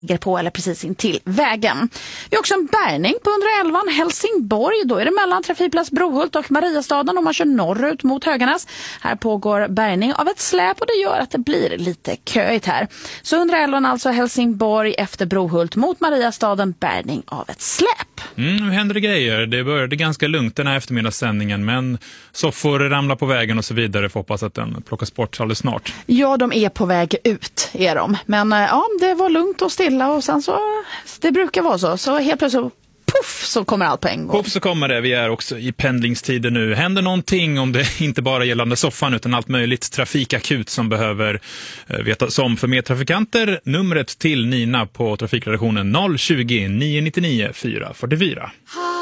ligger på eller precis in till vägen. Vi har också en bärgning på 111 Helsingborg. Då är det mellan trafikplats Brohult och Mariastaden om man kör norrut mot Höganäs. Här pågår bärgning av ett släp och det gör att det blir lite köigt här. Så 111 alltså Helsingborg efter Brohult mot Mariastaden, bärgning av ett släp. Nu händer det grejer. Det började ganska lugnt den här eftermiddagssändningen, men soffor ramlar på vägen och så vidare. Får hoppas att den plockas bort alldeles snart. Ja, de är på väg ut, är de. Men ja, det var lugnt och stilla och sen så, det brukar vara så. Så helt plötsligt, puff, så kommer allt på en gång. Puff så kommer det. Vi är också i pendlingstider nu. Händer någonting, om det inte bara gällande soffan utan allt möjligt trafikakut som behöver vetas om för medtrafikanter. Numret till Nina på trafikredaktionen 020 999 444.